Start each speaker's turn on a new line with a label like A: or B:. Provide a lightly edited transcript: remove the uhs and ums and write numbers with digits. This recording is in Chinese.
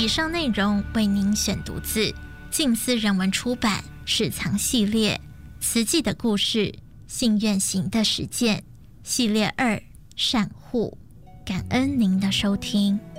A: 以上内容为您选读自静思人文出版史藏系列慈济的故事信愿行的实践系列2善护，感恩您的收听。